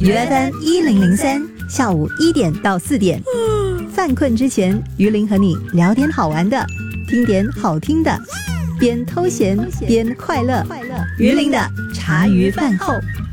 UFM1003，下午1点到4点，犯困之前，于林和你聊点好玩的，听点好听的，边偷闲边快乐。于林的茶余饭后。